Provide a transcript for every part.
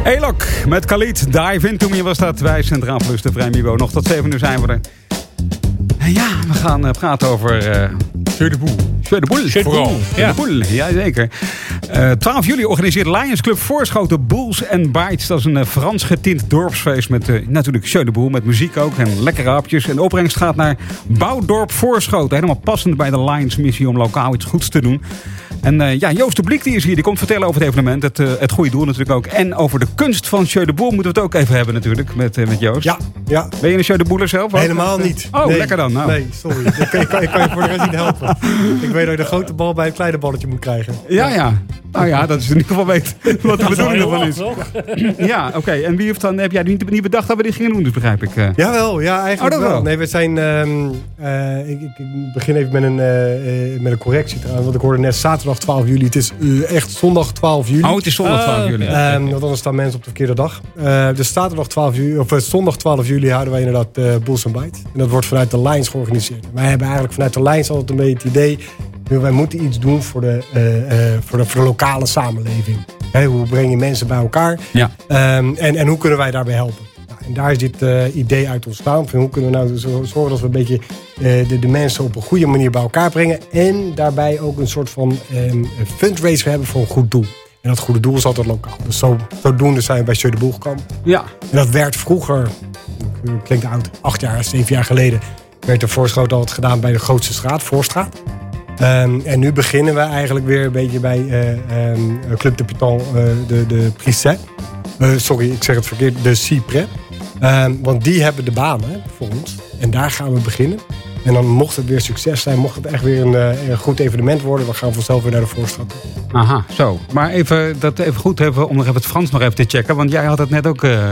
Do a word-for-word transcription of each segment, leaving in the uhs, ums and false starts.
Elok met Khalid, Dive Into Me was dat. Wij Centraal Plus, de Vrij Mibo. Nog tot zeven uur zijn we er. En ja, we gaan uh, praten over... Uh, Jeu de Boel. Jeu de Boel. Jeu de Boel. Ja. Boel. Ja, zeker. Uh, twaalf juli organiseert Lions Club Voorschoten Bulls and Bites. Dat is een uh, Frans getint dorpsfeest met uh, natuurlijk Jeu de Boel. Met muziek ook en lekkere hapjes. En de opbrengst gaat naar Bouwdorp Voorschoten. Helemaal passend bij de Lions missie om lokaal iets goeds te doen. En uh, ja, Joost de Bliek die is hier. Die komt vertellen over het evenement. Het, uh, het goede doel natuurlijk ook. En over de kunst van Jeu de Boel moeten we het ook even hebben natuurlijk. Met, uh, met Joost. Ja, ja. Ben je een Jeu de Boeler zelf ook? Helemaal niet. Oh, nee. lekker dan. Nou. Nee, sorry. ik, kan, ik, kan, ik kan je voor de rest niet helpen. Ik weet dat je de grote bal bij het kleine balletje moet krijgen. Ja, ja. Nou ja, dat is in ieder geval weet wat de bedoeling ervan is. Ja, oké. Okay. En wie heeft dan, heb jij niet, niet bedacht dat we dit gingen doen, dus begrijp ik. Uh. Jawel, ja, eigenlijk oh, dat wel. wel. Nee, we zijn... Um, uh, ik, ik begin even met een, uh, met een correctie trouwens. Want ik hoorde net zaterdag twaalf juli. Het is uh, echt zondag twaalf juli. Oh, het is zondag twaalf juli. Uh, um, want anders staan mensen op de verkeerde dag. Uh, dus zaterdag twaalf juli, of uh, zondag twaalf juli houden wij inderdaad uh, Bulls and Bites. En dat wordt vanuit de Lions georganiseerd. Wij hebben eigenlijk vanuit de Lions altijd een beetje het idee... wij moeten iets doen voor de, uh, uh, voor de, voor de lokale samenleving. He, hoe breng je mensen bij elkaar? Ja. Um, en, en hoe kunnen wij daarbij helpen? Nou, en daar is dit uh, idee uit ontstaan. Van hoe kunnen we nou zorgen dat we een beetje uh, de, de mensen op een goede manier bij elkaar brengen. En daarbij ook een soort van um, fundraiser hebben voor een goed doel. En dat goede doel is altijd lokaal. Dus zo, zodoende zijn we bij Jeu de Boel gekomen. Ja. En dat werd vroeger, klinkt oud, acht jaar, zeven jaar geleden... werd er voorschoten altijd gedaan bij de grootste straat, Voorstraat. Um, en nu beginnen we eigenlijk weer een beetje bij uh, um, Club de Piton, uh, de, de Prisset. Uh, sorry, ik zeg het verkeerd, de Cyprès. Um, want die hebben de banen voor ons. En daar gaan we beginnen. En dan mocht het weer succes zijn, mocht het echt weer een, uh, een goed evenement worden... dan gaan we vanzelf weer naar de Voorstraat. Aha, zo. Maar even, dat even goed hebben om nog even het Frans nog even te checken. Want jij had het net ook... Uh...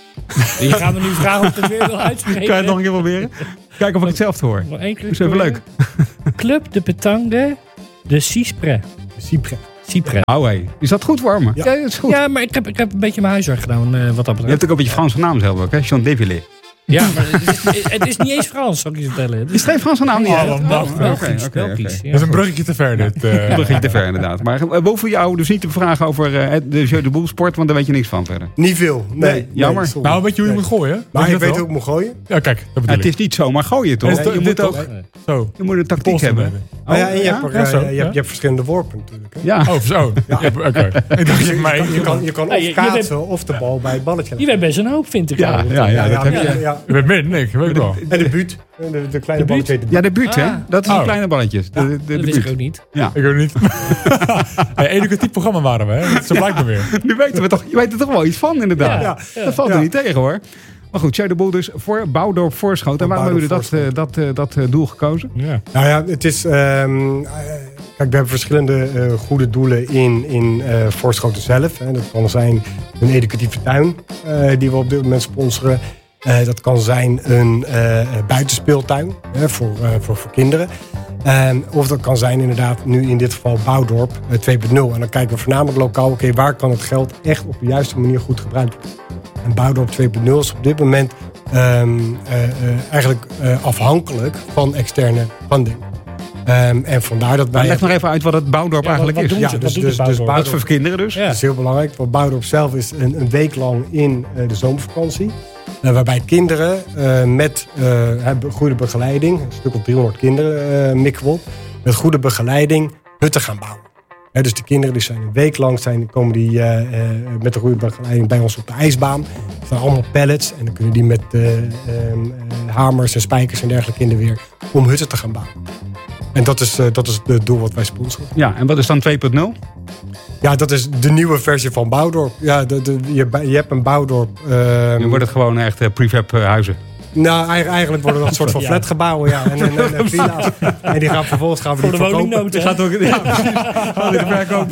Je gaat me nu vragen of ik het weer wil uitspreken. Kan je het nog een keer proberen? Kijken of ik hetzelfde hoor. Nog één keer. Dat is even leuk. Club de Pétanque de Cyprès. Cyprès. Cyprès. Oh, hey. Is dat goed voor me? Ja, Ja, dat is goed. Ja, maar ik heb, ik heb een beetje mijn huiswerk gedaan uh, wat dat Je betreft. hebt ook een beetje Franse naam zelf ook, hè? Jean Dévillé. Ja, maar het is, het is niet eens Frans, zal ik je vertellen. Het Is het geen Franse naam niet? Ja, hè? wel, Oh, wel, wacht. wel Oké, kies, oké, wel oké. kies. Ja, Dat is een bruggetje te ver, dit. Uh... Dat begint te ver inderdaad. Maar uh, we hoeven jou dus niet te vragen over uh, de Jeu de Boel sport, want daar weet je niks van verder. Niet veel, nee. Nee, jammer. Nee, sorry. Nou, weet je hoe je Nee. moet gooien? Maar je ik dat weet wel? hoe ik moet gooien. Ja, kijk, dat Ja, bedoel het ik. is niet zomaar gooien, toch? Nee, je, dit moet toch? ook, Zo. je moet een tactiek Polsen hebben. hebben. Oh, ja, en je, ja? hebt, er, Ja, uh, zo, je, hebt, ja. je hebt verschillende worpen natuurlijk. Hè? Ja. Oh, zo. Ja, oké. Okay. Ik dacht, Je, je, je, mij, kan, je, kan, je kan Nee, of je- je kaatsen of de bal bij het balletje. Je bent best een hoop, vind ik. Ja, wel. ja, ja, dat heb ja, je. ja. je bent min, ik weet het wel. En de buurt. De, de kleine De buurt? balletje. Ja, de buurt, hè? Ah. Dat is Oh. een kleine balletjes. De, de, de, de Dat wist ik buurt. ook niet. Ja. Ik ook niet. Hey, educatief programma waren we, hè? Zo blijkt me weer. Nu weten we toch, je weet er toch wel iets van, inderdaad. Ja, ja. Dat valt Ja. er niet tegen, hoor. Maar goed, Jeu de Boel dus voor Bouwdorp Voorschoten. En waarom hebben jullie dat, Bouwdorp uh, dat, uh, dat uh, doel gekozen? Ja. Nou ja, het is... Um, uh, kijk, we hebben verschillende uh, goede doelen in, in uh, Voorschoten zelf. Hè. Dat kan zijn een educatieve tuin uh, die we op dit moment sponsoren. Uh, dat kan zijn een uh, buitenspeeltuin hè, voor, uh, voor, voor kinderen. Um, of dat kan zijn inderdaad nu in dit geval Bouwdorp uh, twee punt nul. En dan kijken we voornamelijk lokaal, oké, okay, waar kan het geld echt op de juiste manier goed gebruikt worden. En Bouwdorp twee punt nul is op dit moment um, uh, uh, eigenlijk uh, afhankelijk van externe funding. Um, en vandaar dat wij... Maar leg nog even uit wat het Bouwdorp Ja, eigenlijk wat is. doen Ja, ze? dus, Wat doet dus, het dus Bouwdorp? Dat is voor kinderen dus. Ja. Dat is heel belangrijk. Want Bouwdorp zelf is een, een week lang in uh, de zomervakantie. Uh, waarbij kinderen uh, met uh, goede begeleiding, een stuk of driehonderd kinderen uh, mikken we op, met goede begeleiding hutten gaan bouwen. Uh, dus de kinderen die zijn een week lang zijn, komen die uh, uh, met de goede begeleiding bij ons op de ijsbaan. Het zijn allemaal pallets en dan kunnen die met uh, uh, uh, hamers en spijkers en dergelijke in de weer om hutten te gaan bouwen. En dat is, uh, dat is het doel wat wij sponsoren. Ja, en wat is dan twee punt nul? Ja, dat is de nieuwe versie van Bouwdorp. Ja, de, de, je, je hebt een Bouwdorp. Uh, Nu wordt het gewoon echt uh, prefab uh, huizen. Nou, eigenlijk worden dat een soort van Ja. flatgebouwen. Ja, en, en, en, en villa's. En die gaan vervolgens gaan we Voor die de verkopen. woningnood, hè? Gaat ook, ja, gaan we de verkoop.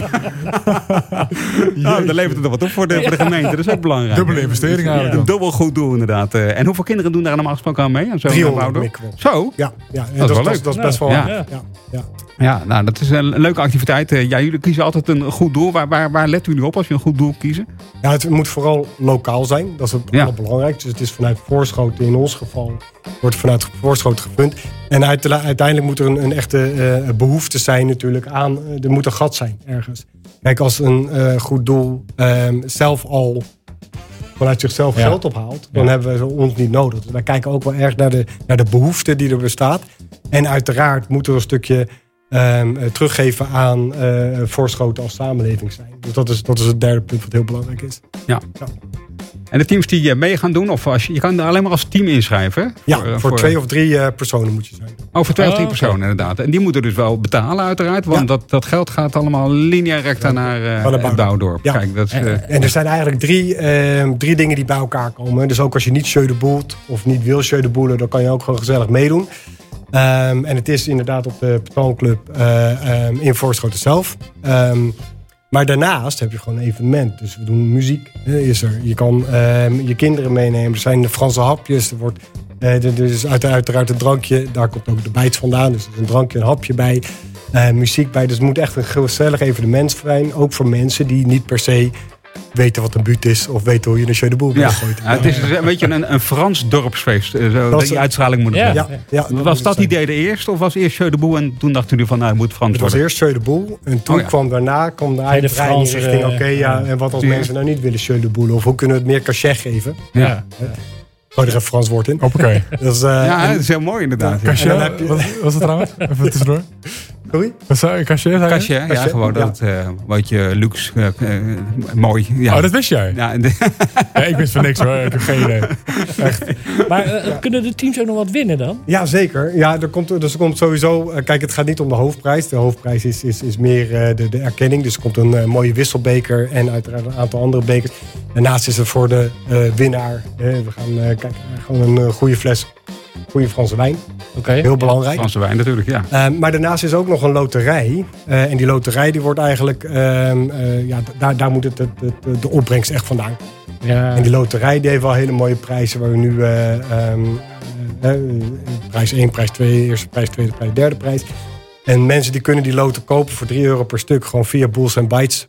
Nou, dan levert het nog wat op voor de, voor de gemeente. Dat is ook belangrijk. Dubbele investering eigenlijk. Een dubbel goed doel inderdaad. Uh, en hoeveel kinderen doen daar normaal gesproken aan mee? Aan zo'n driehonderd Bouwdorp? mikken we op. Zo? Ja, ja. En Dat is wel dat, leuk. dat is best wel... Ja. Ja. Ja, ja. Ja, nou, dat is een leuke activiteit. Uh, ja, jullie kiezen altijd een goed doel. Waar, waar, waar letten jullie op als je een goed doel kiezen? Ja, het moet vooral lokaal zijn. Dat is het Ja. allerbelangrijkste. Dus het is vanuit Voorschoten in ons geval. Wordt vanuit Voorschoten gefund. En uiteindelijk moet er een, een echte uh, behoefte zijn natuurlijk aan... Uh, er moet een gat zijn ergens. Kijk, als een uh, goed doel um, zelf al vanuit zichzelf Ja. geld ophaalt, dan Ja. hebben we ons niet nodig. Dus wij kijken ook wel erg naar de, naar de behoefte die er bestaat. En uiteraard moeten we een stukje um, teruggeven aan uh, Voorschoten als samenleving zijn. Dus dat is, dat is het derde punt wat heel belangrijk is. Ja. Ja. En de teams die mee gaan doen, of als je, je kan er alleen maar als team inschrijven. Hè? Ja, Voor, voor, voor twee of drie uh, personen moet je zijn. Oh, voor twee of drie Oh, personen inderdaad. En die moeten dus wel betalen uiteraard. Want Ja. dat, dat geld gaat allemaal lineair recta naar uh, Van de het Bouwdorp. Ja. Kijk, dat is, uh, En er zijn eigenlijk drie, uh, drie dingen die bij elkaar komen. Dus ook als je niet jeu de boelt of niet wil jeu de boelen, dan kan je ook gewoon gezellig meedoen. Um, en het is inderdaad op de Petonclub uh, um, in Voorschoten zelf. Um, maar daarnaast heb je gewoon een evenement. Dus we doen muziek. Uh, is er. Je kan um, je kinderen meenemen. Er zijn de Franse hapjes. Er wordt uh, er is uiteraard een drankje. Daar komt ook de bijts vandaan. Dus er is een drankje, een hapje bij. Uh, muziek bij. Dus het moet echt een gezellig evenement zijn. Ook voor mensen die niet per se weten wat een buut is of weten hoe je een jeu de boel ja. gooit. Ja, het is dus een beetje een, een Frans dorpsfeest. Uh, zo, Dat is- die uitstraling moet het Ja. hebben. Ja, ja, Was dat zijn. idee de eerste of was eerst Jeu de Boel en toen dachten jullie van nou, het moet Frans Het was worden? eerst jeu de boel en toen Oh ja. kwam daarna kwam de de eigen trein Franse, richting oké, eh, ja, en wat als Ja. mensen nou niet willen jeu de boel of hoe kunnen we het meer cachet geven? Ja, Gooi er even Frans woord in. Hoppakee. Dat is, uh, ja en- dat is heel mooi inderdaad. Ja. Cachet, En dan heb je- wat was het trouwens? Even tussendoor. sorry? Wat zei je? Cachet, zei je? Kastje, hè? ja, Kastje, gewoon ja. dat uh, wat je luxe, uh, uh, mooi. Ja. Oh, dat wist jij? Ja, en de- Ja, ik wist van niks hoor. Ik heb geen idee. Maar uh, kunnen de teams ook nog wat winnen dan? Ja, zeker. Ja, er komt, dus er komt sowieso... uh, kijk, het gaat niet om de hoofdprijs. De hoofdprijs is, is, is meer uh, de, de erkenning. Dus er komt een uh, mooie wisselbeker en uiteraard een aantal andere bekers. Daarnaast is er voor de uh, winnaar... Uh, we gaan uh, kijken naar gewoon een uh, goede fles, goede Franse wijn. Oké. Heel belangrijk. Franse wijn natuurlijk, ja. Uh, maar daarnaast is ook nog een loterij. Uh, en die loterij die wordt eigenlijk... Uh, uh, ja, d- daar, daar moet het, het, het, de opbrengst echt vandaan komen. Ja. En die loterij die heeft wel hele mooie prijzen... waar we nu uh, um, uh, uh, prijs één, prijs twee, eerste prijs, tweede prijs, derde prijs. En mensen die kunnen die loten kopen voor drie euro per stuk... gewoon via bulls and bytes